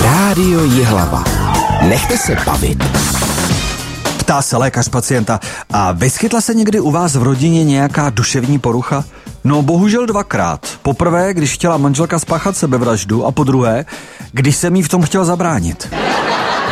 Rádio Jihlava. Nechte se bavit. Ptá se lékař pacienta: a vyskytla se někdy u vás v rodině nějaká duševní porucha? No bohužel 2krát. Poprvé, když chtěla manželka spáchat sebevraždu, a podruhé, když jsem jí v tom chtěl zabránit.